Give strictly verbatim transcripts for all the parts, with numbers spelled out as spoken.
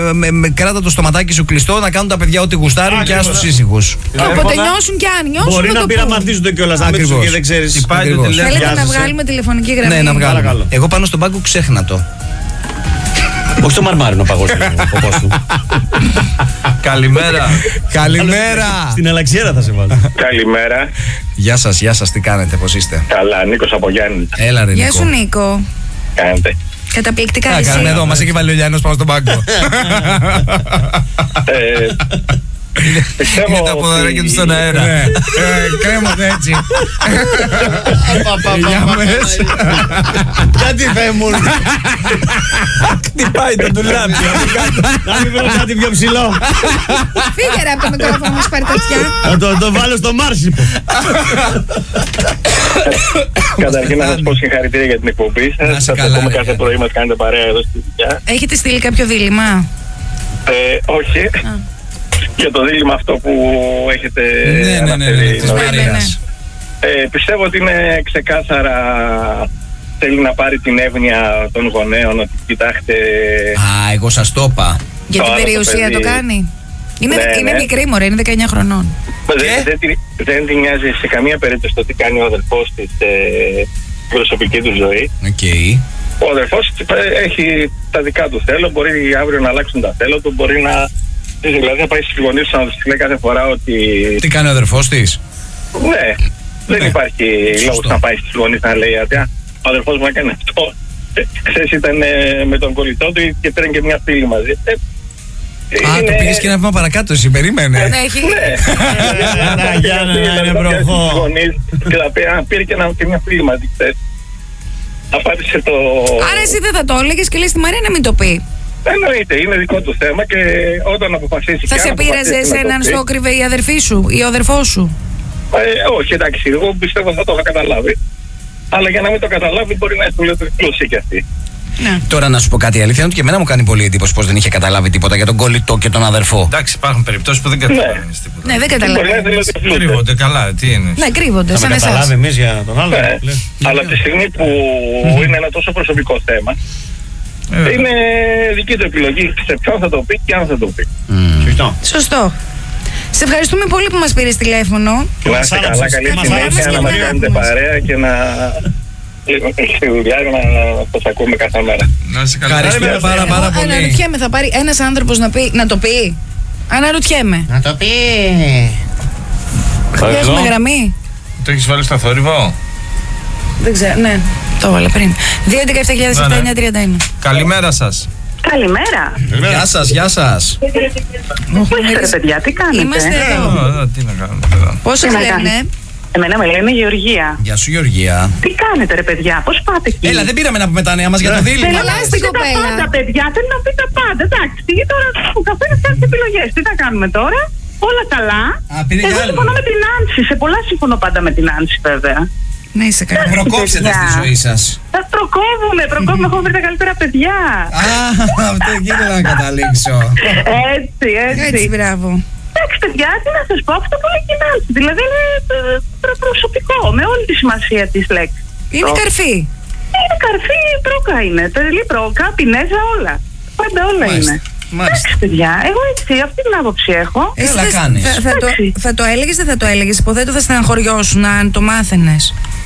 Με, με, κράτα το στοματάκι σου κλειστό να κάνουν τα παιδιά ό,τι γουστάρουν και άστο σύζυγους. Όποτε νιώσουν και αν νιώσουν. Μπορεί να πειραματίζονται κιόλας, να μην τους και δεν ξέρεις. Θέλετε να βγάλουμε τηλεφωνική γραμμή? Ναι, να βγάλουμε. Εγώ πάνω στον πάγκο ξέχνα το. Όχι στο μαρμάρινο παγόσιο. Καλημέρα. Καλημέρα. Στην Αλαξιέρα θα σε βάλω. Καλημέρα. Γεια σας, γεια σας, τι κάνετε, πώς είστε? Καλά, Νίκος από Γιάννη. Έλα ρε Νίκο. Γεια σου Νίκο. Κάνετε? Καταπληκτικά. Α, κάνουμε εδώ, μας έχει βάλει ο Γιάννος πάνω στον πάγκο. ε, Είναι τα ποδαράκια του στον αέρα. Κρέμονται έτσι. Για μες. Κάτι φέμουν. Χτυπάει το ντουλάπι. Να μην βρω κάτι πιο ψηλό. Φύγε ρε από το μικρόφωνο μας, πάρει τα αυτιά. Να το βάλω στο Μάρσιπο. Καταρχήν να σας πω συγχαρητήρια για την εκπομπή σας. Σας ακούμε κάθε πρωί, μας κάνετε παρέα εδώ στη δουλειά. Έχετε στείλει κάποιο δίλημμα? Όχι. Για το δίλημμα αυτό που έχετε αναφέρει της Μαρίας. Πιστεύω ότι είναι ξεκάθαρα, θέλει να πάρει την εύνοια των γονέων ότι κοιτάξτε. Α, εγώ σας το είπα. Για την περιουσία το κάνει. Είναι, ναι, είναι ναι. μικρή μωρέ, είναι δεκαεννιά χρονών. Δεν, δεν, δεν την νοιάζει σε καμία περίπτωση το τι κάνει ο αδελφός της στην ε, προσωπική του ζωή. Okay. Ο αδελφός έχει τα δικά του θέλω, μπορεί αύριο να αλλάξουν τα θέλω του, μπορεί να. Δηλαδή θα πάει στους γονείς να τους λέει κάθε φορά ότι. Τι κάνει ο αδελφός της? Ναι, δεν ναι. υπάρχει λόγος να πάει στους γονείς να λέει ότι ο αδελφός μου έκανε αυτό. Χθες ήταν ε, με τον κολλητό του και πήραν και μια φίλη μαζί. Ε, Α, είναι... το πήγες και ένα βήμα παρακάτω, εσύ περίμενε. Ναι, έχει. Ναι, για να είναι προχώ. Πήρε και μια φίλη μαζί χθες. Απάντησε το. Άρα εσύ δεν θα το έλεγες και λες στη Μαρία να μην το πει? Εννοείται, είναι δικό του θέμα και όταν αποφασίσει. Θα σε πείραζε εσέναν στο κρυβε η αδερφή σου ή ο αδερφός σου? Ε, όχι, εντάξει, εγώ πιστεύω θα το είχα καταλάβει. Αλλά για να μην το καταλάβει, μπορεί να έχει πλούσια κι αυτή. Ναι. Τώρα να σου πω κάτι, η αλήθεια είναι ότι και εμένα μου κάνει πολύ εντύπωση πως δεν είχε καταλάβει τίποτα για τον κολλητό και τον αδερφό. Εντάξει, υπάρχουν περιπτώσεις που δεν καταλαβαίνεις τίποτα. Ναι, δεν καταλαβαίνεις. Κρύβονται καλά, τι είναι. Ναι, κρύβονται, σαν εσάς. Θα καταλάβει εμείς για τον άλλο. Ναι. Αλλά από τη στιγμή που είναι ένα τόσο προσωπικό θέμα, ε, είναι δική του επιλογή σε ποιον θα το πει και αν θα το πει. Mm. Σωστό. Σε ευχαριστούμε πολύ που μας πήρες τηλέφωνο. Να είστε καλά, καλή συνέχεια, να μας κάνετε παρέα και να. Στη δουλειά να σας ακούμε κάθε μέρα. Να είσαι καλά. Ευχαριστούμε πάρα, πάρα πολύ. Αναρωτιέμαι, θα πάρει ένας άνθρωπος να, πει, να το πει? Αναρωτιέμαι. Να το πει. Χρειάζομαι γραμμή. Το έχεις βάλει στο θόρυβο? Δεν ξέρω, ναι, το έβαλα πριν. δύο έντεκα επτά χιλιάδες επτακόσια εννιά τριάντα ένα. Καλημέρα σας. Καλημέρα. Γεια σας, γεια σας. Πού είστε παιδιά, τι κάνετε? Είμαστε εδώ. Εδώ, τι να κάνουμε εδώ. Πώς σας λένε? Εμένα με λένε Γεωργία. Γεια σου Γεωργία. Τι κάνετε ρε παιδιά, πώς πάτε εκεί? Έλα, δεν πήραμε να πούμε τα νέα μας για το δίλημμα. Καλά στην κοπέλα. Τα πάντα παιδιά, θέλω να πει τα πάντα. Εντάξει, τώρα ο καθένας κάνει τις επιλογές. Τι θα κάνουμε τώρα? Όλα καλά. Α, πήρε Εγώ κι άλλο. συμφωνώ με την Άνση. Σε πολλά συμφωνώ πάντα με την Άνση βέβαια. Ναι, είσαι καλά. Προκόψετε στη ζωή σας. Θα προκόβουμε, προκόβουμε. Έχω βρει τα καλύτερα παιδιά. Α, αυτό εκεί ήθελα να καταλήξω. Έτσι, έτσι. Έτσι, μπράβο. Εντάξει, παιδιά, τι να σας πω, αυτό που λέει και η Νάνση. Δηλαδή είναι προ- προσωπικό, με όλη τη σημασία της λέξης. Είναι καρφί. Είναι καρφί, πρόκα είναι. Τρελή πρόκα, πινέζα, όλα. Πάντα όλα Μάλιστα. είναι. Μάλιστα. Εντάξει, παιδιά, εγώ έτσι, αυτή την άποψη έχω. Εσύ Έλα, θα- κάνεις. θα, θα, το, Εντάξει. θα το έλεγες, δεν θα το έλεγες? Υποθέτω θα στεναχωριώσουν αν το μάθαινες.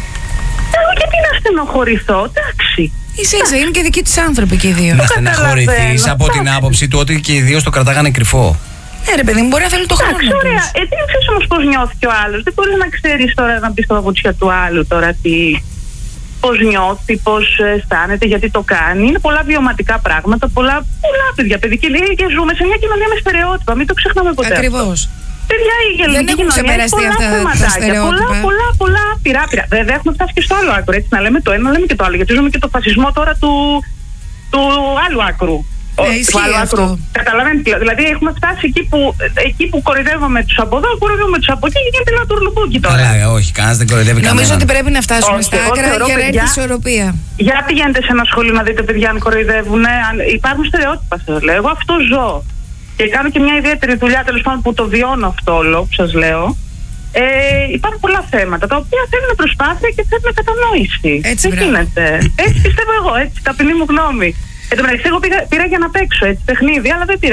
Εγώ γιατί να στενοχωρηθώ, εντάξει. Ίσα ίσα, είναι και δικοί της άνθρωποι και οι δύο. Να στεναχωρηθείς από την άποψη του ότι και οι δύο το κρατάγανε κρυφό. Ναι, ρε παιδί μου, μπορεί να θέλει το χρόνο Εντάξει, ωραία. τους. Ε, τι ξέρεις όμως πώς νιώθει και ο άλλος. Δεν μπορείς να ξέρεις τώρα να μπεις στα παπούτσια του άλλου τώρα τι. Πώς νιώθει, πώς αισθάνεται, γιατί το κάνει. Είναι πολλά βιωματικά πράγματα, πολλά, πολλά παιδιά. Παιδική ηλικία ζούμε σε μια κοινωνία με στερεότυπα. Μην το ξεχνάμε ποτέ. Ακριβώς. Παιδιά, η ελληνική έχουν κοινωνία έχει ξεπεραστεί πολλά αυτά τα θεματάκια. στερεότυπα. Πολλά, πολλά, πολλά πειρά-πειρά. Βέβαια, έχουμε φτάσει και στο άλλο άκρο. Έτσι, να λέμε το ένα, να λέμε και το άλλο. Γιατί ζούμε και το φασισμό τώρα του, του άλλου άκρου. Ναι, ισχύει αυτό. Καταλαβαίνετε. Δηλαδή, έχουμε φτάσει εκεί που, εκεί που κοροϊδεύαμε τους από εδώ, κοροϊδεύουμε τους από εκεί και γίνεται ένα τουρλουμπούκι τώρα. Καλά, όχι, κανένας δεν κοροϊδεύει κανέναν. Νομίζω ότι πρέπει να φτάσουμε Όχι, στα εγώ άκρα θεωρώ, για να έρθει παιδιά, η ισορροπία. Για πηγαίνετε σε ένα σχολείο να δείτε παιδιά αν κοροϊδεύουν. Αν υπάρχουν στερεότυπα, σας λέω. Εγώ αυτό ζω. Και κάνω και μια ιδιαίτερη δουλειά, τέλος πάντων, που το βιώνω αυτό όλο που σας λέω. Ε, υπάρχουν πολλά θέματα τα οποία θέλουν προσπάθεια και θέλουν κατανόηση. Έτσι, δεν μπράβο. γίνεται. Έτσι πιστεύω εγώ, έτσι, ταπεινή μου γνώμη. Εν τω μεταξύ, εγώ πήγα, πήρα για να παίξω έτσι παιχνίδι, αλλά δεν πήρα